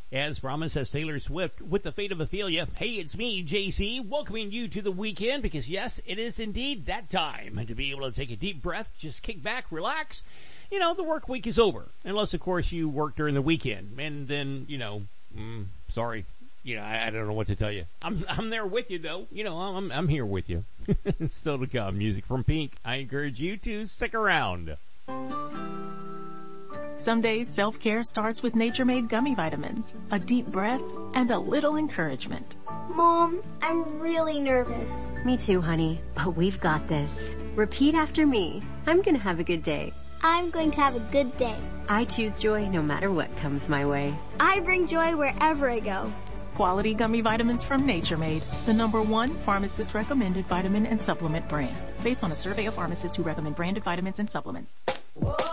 As promised, as Taylor Swift with The Fate of Ophelia. Hey, it's me, JC, welcoming you to the weekend because yes, it is indeed that time to be able to take a deep breath, just kick back, relax. You know, the work week is over. Unless, of course, you work during the weekend. And then, sorry. I don't know what to tell you. I'm there with you though. I'm here with you. Still to come. Music from Pink. I encourage you to stick around. Some days self-care starts with Nature Made gummy vitamins. A deep breath and a little encouragement. Mom, I'm really nervous. Me too, honey. But we've got this. Repeat after me. I'm gonna have a good day. I'm going to have a good day. I choose joy no matter what comes my way. I bring joy wherever I go. Quality gummy vitamins from Nature Made, the #1 pharmacist recommended vitamin and supplement brand. Based on a survey of pharmacists who recommend branded vitamins and supplements.